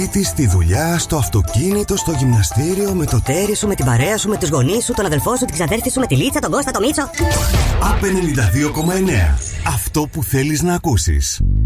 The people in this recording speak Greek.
Στη δουλειά, στο αυτοκίνητο, στο γυμναστήριο, με το τέρι σου, με την παρέα σου, με τους γονείς σου, τον αδελφό σου, την ξαδέρφη σου, με τη Λίτσα, τον Κώστα, τον Μίτσο. ΑΠ 92,9. Αυτό που θέλεις να ακούσεις.